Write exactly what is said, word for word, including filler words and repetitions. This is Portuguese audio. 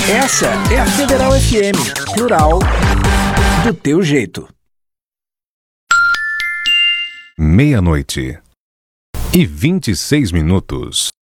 Essa é a Federal F M, plural, do teu jeito. Meia-noite e vinte e seis minutos.